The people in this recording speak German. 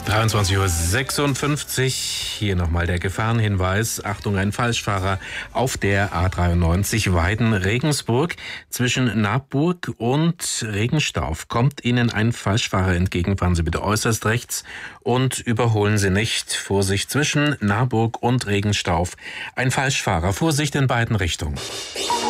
23:56 Uhr. Hier nochmal der Gefahrenhinweis. Achtung, ein Falschfahrer auf der A93 Weiden-Regensburg. Zwischen Nabburg und Regenstauf kommt Ihnen ein Falschfahrer entgegen. Fahren Sie bitte äußerst rechts und überholen Sie nicht. Vorsicht, zwischen Nabburg und Regenstauf ein Falschfahrer. Vorsicht in beiden Richtungen.